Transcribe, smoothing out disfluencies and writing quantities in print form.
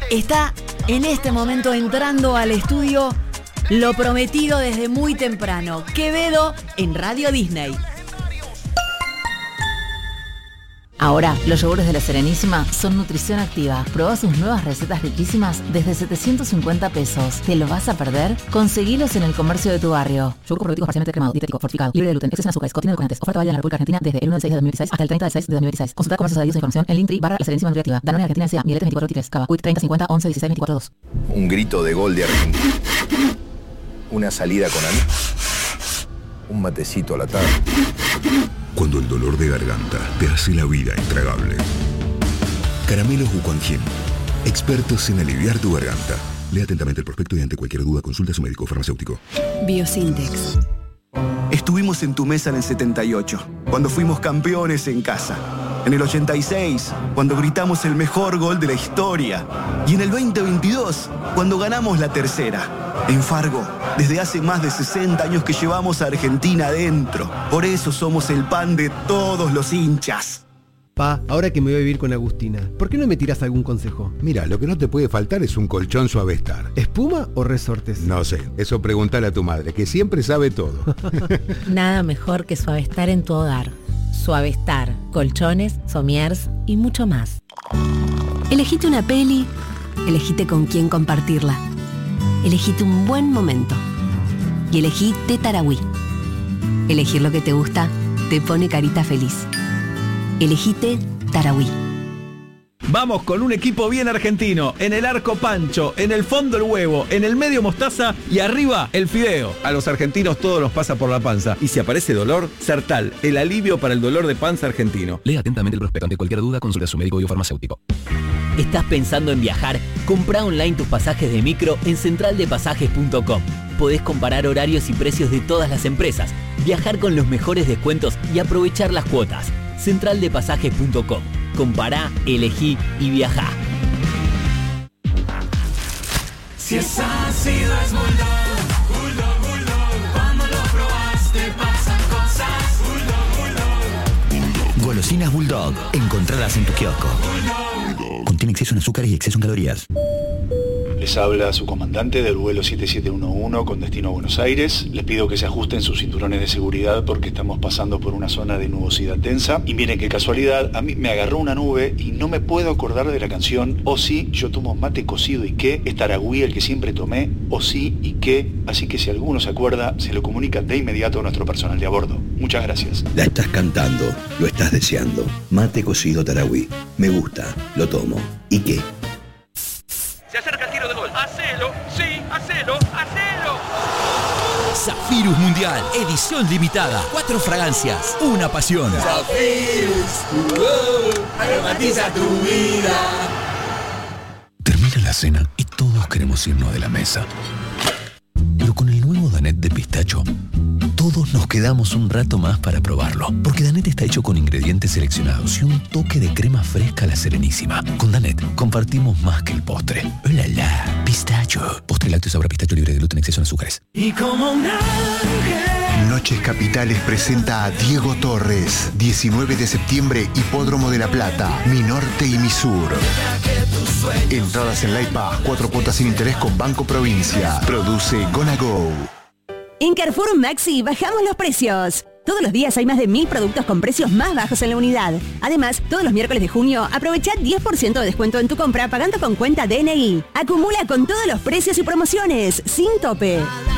Está en este momento entrando al estudio lo prometido desde muy temprano. Quevedo en Radio Disney. Ahora, los yogures de La Serenísima son nutrición activa. Probá sus nuevas recetas riquísimas desde 750 pesos. ¿Te lo vas a perder? Conseguilos en el comercio de tu barrio. Yogur probiótico parcialmente cremado, dietético, fortificado, libre de gluten, exceso en azúcares, contiene edulcorantes. Oferta válida en la República Argentina desde el 1 del 6 de 2016 hasta el 30 del 6 de 2016. Consulta comercios adheridos e información en Linktree /La Serenísima Nutriactiva. Danone Argentina S.A. Miletes 24 Cava. Quick 30 50 11 16 24 2. Un grito de gol de Argentina. Una salida con amigos. Un matecito a la tarde. Cuando el dolor de garganta te hace la vida intragable. Caramelos Wuquanjin, expertos en aliviar tu garganta. Lea atentamente el prospecto y ante cualquier duda consulta a su médico farmacéutico. Biosintex. Estuvimos en tu mesa en el 78, cuando fuimos campeones en casa. En el 86, cuando gritamos el mejor gol de la historia. Y en el 2022, cuando ganamos la tercera. En Fargo, desde hace más de 60 años que llevamos a Argentina adentro. Por eso somos el pan de todos los hinchas. Pa, ahora que me voy a vivir con Agustina, ¿por qué no me tirás algún consejo? Mira, lo que no te puede faltar es un colchón Suavestar. ¿Espuma o resortes? No sé, eso preguntale a tu madre, que siempre sabe todo. Nada mejor que Suavestar en tu hogar. Suavestar, colchones, somiers y mucho más. Elegite una peli, elegite con quién compartirla. Elegite un buen momento. Y elegí Tarahui. Elegir lo que te gusta te pone carita feliz. Elegite Tarahui. Vamos con un equipo bien argentino. En el arco Pancho, en el fondo el huevo, en el medio mostaza y arriba el fideo. A los argentinos todo los pasa por la panza. Y si aparece dolor, Sertal, el alivio para el dolor de panza argentino. Lea atentamente el prospecto. Ante cualquier duda consulta a su médico biofarmacéutico. ¿Estás pensando en viajar? Comprá online tus pasajes de micro en centraldepasajes.com. Podés comparar horarios y precios de todas las empresas, viajar con los mejores descuentos y aprovechar las cuotas. Centraldepasajes.com. Compará, elegí y viajá. Si es ácido es Bulldog, Bulldog, Bulldog. Cuando lo probaste pasan cosas. Bulldog, Bulldog. Golosinas Bulldog. Encontradas en tu kiosco. Contiene exceso en azúcares y exceso en calorías. Les habla su comandante del vuelo 7711 con destino a Buenos Aires. Les pido que se ajusten sus cinturones de seguridad porque estamos pasando por una zona de nubosidad densa. Y miren qué casualidad, a mí me agarró una nube y no me puedo acordar de la canción O sí, yo tomo mate cocido y qué, es Tarahui el que siempre tomé, O sí y qué. Así que si alguno se acuerda, se lo comunica de inmediato a nuestro personal de a bordo. Muchas gracias. La estás cantando, lo estás deseando. Mate cocido Tarahui. Me gusta, lo tomo. ¿Y qué? Se acerca el tiro de gol. ¡Hacelo! ¡Sí! ¡Hacelo! ¡Hacelo! Zafirus Mundial, edición limitada. 4 fragancias, una pasión. Zafirus, aromatiza tu vida. Termina la cena y todos queremos irnos de la mesa. Pero con el nuevo Danette de pistacho, todos nos quedamos un rato más para probarlo. Porque Danette está hecho con ingredientes seleccionados y un toque de crema fresca a La Serenísima. Con Danette compartimos más que el postre. ¡Hola, la! Pistacho. Postre lácteo sabor a pistacho libre de gluten, exceso en azúcares. Y como un ángel. Noches Capitales presenta a Diego Torres. 19 de septiembre, Hipódromo de La Plata. Mi Norte y Mi Sur. Entradas en Light Pass, 4 cuotas sin interés con Banco Provincia. Produce Gonna Go. En Carrefour Maxi bajamos los precios. Todos los días hay más de 1000 productos con precios más bajos en la unidad. Además, todos los miércoles de junio aprovecha 10% de descuento en tu compra pagando con cuenta DNI. Acumula con todos los precios y promociones, sin tope.